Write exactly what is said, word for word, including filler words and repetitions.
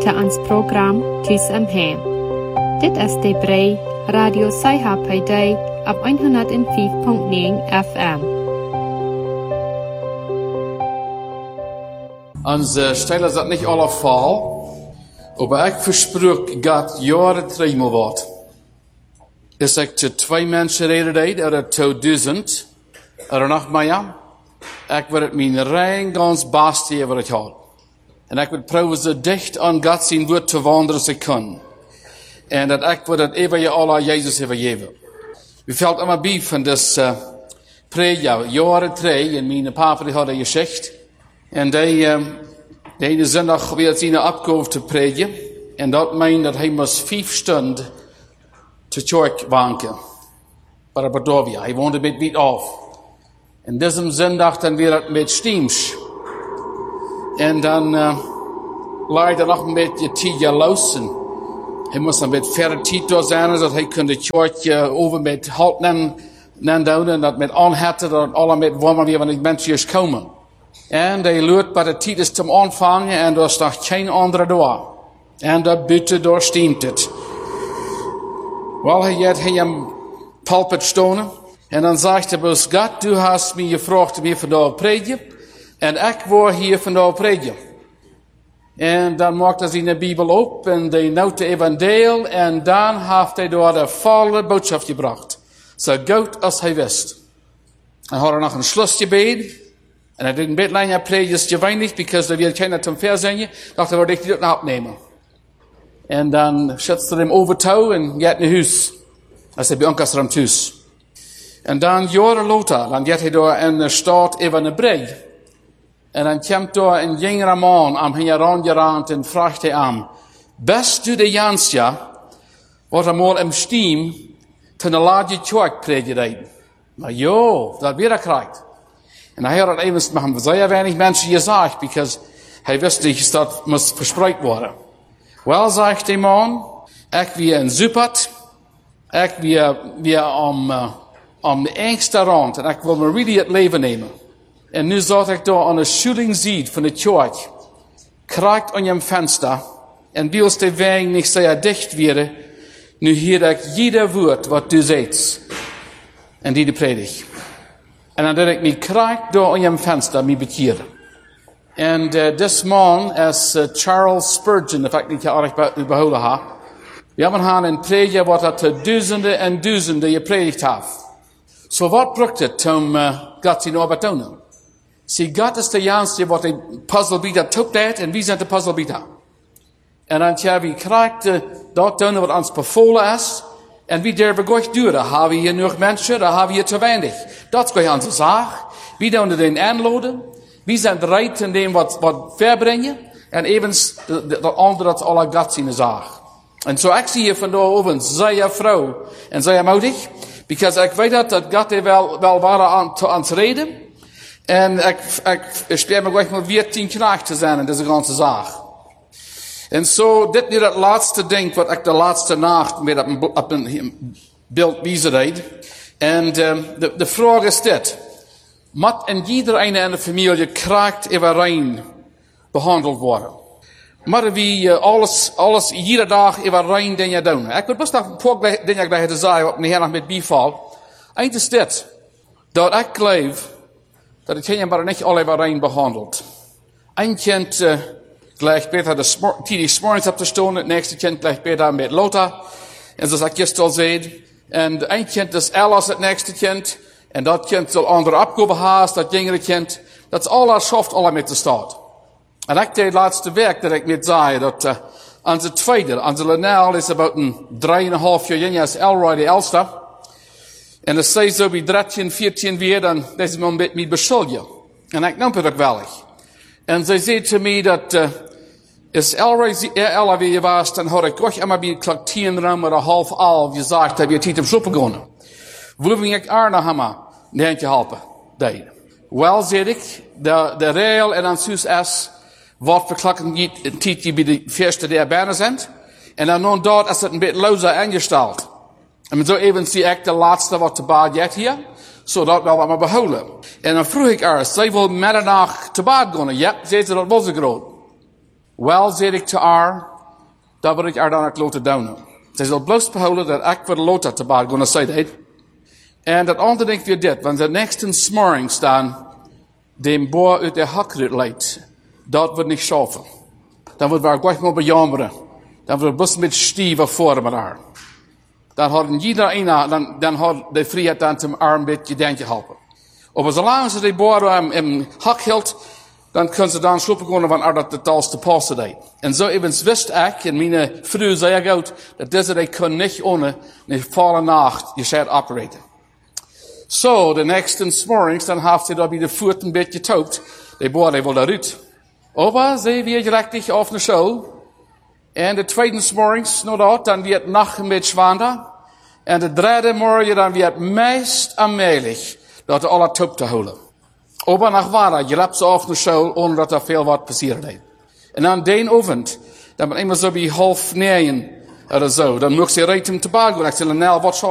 te ons program Thuis am Heim. Dit is de Brei Radio Saiha P D op honderd vijf komma negen F M. Onze stellen dat niet alle fall, aber ik versprach Gott jaren dreimal wat. Is ik te twee mensen reden deed, er tweeduizend, er nog meer. Ik wil het mijn rein ganz beste over het had. En ik wil proberen zo dicht aan God zijn woord te wandelen als ik kan. En dat ik wil het even je alle Jezus hebben gegeven. We valt immer bij van dus uh, preja, jaren drie, en mijn papa die had gezegd. En die, um, de ene zondag weer zijn opgave te predigen. En dat meint dat hij moest vijf stunden te kerk wanken. Bij Badovia. Hij woonde een beetje af. En deze zondag dan weer het met steams. En dan uh, leidde er nog een beetje tijd los. En hij moest een beetje verder tijd door zijn, zodat hij kon de kerk uh, over met halt en doen. En dat met aanhetten, dat alle met warmer weer wanneer mensen komen. En hij luidt bij de tijd is te ontvangen en er is nog geen andere door. En dat buiten door steamt het. Wel, hij had hij een pulpit stonen. En dan zegt hij bij God, du hast me gevraagd om hier vandaag predigen. En ik word hier vandaag predigen. En dan maakt hij zijn Bijbel op en de noten evangelie. En dan heeft hij door de volle boodschap gebracht. Zo goed als hij wist. Hij had er nog een schlussgebed. En hij deed een beetje langer predigen, je weinig, because er weer keiner zum Verzingen. Dacht hij, word ik dit nou opnemen. En dan schätzt er hem over touw en gaat naar huis. Als hij bij ons er aan thuis. En dan jaren later, dan gaat hij door in de stad even naar Brei. En dan komt door een jongere man aan hem herangerand en vraagt hij aan, best u de Jansja, wat er mal im Steam, ten de lage kerk predigen? Maar jo, dat weer krijgt. En hij had even met hem zeer weinig mensen gezegd, because hij wist niet dat dat moest verspreid worden. Wel, zegt die man, ik weer in Zupat, ik weer, weer om, uh, om de engste rand, en ik wil me really het leven nemen. En nu zat ik daar aan de shooting ziet van de kerk, kraakt aan je venster, en wie als de wegen niet zeer dicht werden, nu hoor ik jeder woord wat du zegt, en die de predigt. En dan deed ik me kraakt door aan je venster, me bekeren. En uh, this man is uh, Charles Spurgeon, of ik niet erg behouden heb. We hebben haar een prediger wat dat uh, duizenden en duizenden gepredigd heeft. So wat brukt het om uh, God zijn arbeid te doen? Zie, God is de janste wat de puzzelbieter toept en wie zijn de puzzelbieter? En dan hebben we kraakt uh, dat doen wat ons bevolen is. En wie durven goed doen? Daar hebben we hier nog mensen, daar hebben we hier te weinig. Dat is gewoon onze zaak. Wie doen den aanloden? Wie zijn bereid in dem wat, wat verbrengen? En evens de, de, de andere, dat is alle God zijn zaak. En zo ik zie hier vandaag over zeer vrouw en zeer moedig. Because ik weet dat, dat God er wel, wel waren aan, te ons reden. En ik, ik, ik speel me gelijk maar weer tien knaag te zijn in deze ganze zaak. En zo, dit is het laatste ding wat ik de laatste nacht met op een, op een beeld wijzen. En um, de, de vraag is dit. Moet in iedereen in de familie kraakt even rein behandeld worden? Moeten we uh, alles, alles, iedere dag even rein dingen doen? Ik wil best nog een paar dingen gelijk te zeggen, wat me hier nog met bijval. Eén is dit. Dat ik geloof, dat het kindje maar niet al even rein behandelt. Een kind, uh, gleich beter de tidig s'morgens op te staan, het nächste kind gleich beter met Lothar. En zoals ik gisteren al zei, en een kind is alles het nächste kind. En dat kind zal andere opgaven hebben, dat jongere kind. Dat is alles schoft alle met de staat. En ik deed het laatste werk dat ik met zei, dat uh, onze tweede, onze Linnell is about een drieënhalf jaar jonger als Elroy, de oudste. En als zij zo bij dertien, veertien weer, dan is ze met mij beschuldigen. En ik nam het ook wel. En zij zei te mij dat, uh, als Elroy elf weer was, dan had ik toch immer bij klok tien ruim maar half elf gezegd, dat we tijd op zoek begonnen. Wil ik er nog helemaal een handje helpen? Nee. Wel, zei ik, de, de regel en dan zus is, wat verklakken niet een tijdje bij de eerste die er bijna zijn. En dan nog dat is het een beetje lozer ingesteld. En zo even zie ik de laatste wat te baat jet hier, zodat we wat maar behouden. En dan vroeg ik haar, zij wil middernacht te baat gaan. Ja, zei ze, dat was ik groot. Wel, zei ik te haar, dat wil ik er dan ook laten doen. Ze zal bloos behouden dat ik voor de loter te baar gaan zeggen. En dat andere denk ik weer dit, want de nächste morgen staan, dem boer uit de hakrit leidt, dat wordt niet schaffen. Dan wordt we gleich mal bejammeren. Dan wordt het met stieven voor me daar. Dan had iedereen, dan, dan had de vrijheid dan zum arm beetje denken helpen. Maar zolang ze die boer im, im hak hield, dan kunnen ze dan slopen gaan van dat de talste passen deed. En zo evens wist ik, en mijn vrouw zei ik uit, dat deze die kon niet ohne een volle nacht je schijt operaten. Zo, de nächsten morgens, dan heeft ze daar bij de voet een beetje toopt. Die boer die wil eruit. Maar ze weer direct auf de show. En de tweede morgens, nou dat, dan wird nog een beetje zwaarder. En de derde morgen, dan wird meest aanmelig dat er alle top te houden. Maar nach waar, je loopt ze auf de show, ohne dat er veel wat passiert heeft. En dan den avond, dan ben ik maar zo bij half negen, oder zo, dan moet ze rijden te bagen, en ik zeg, nou, wat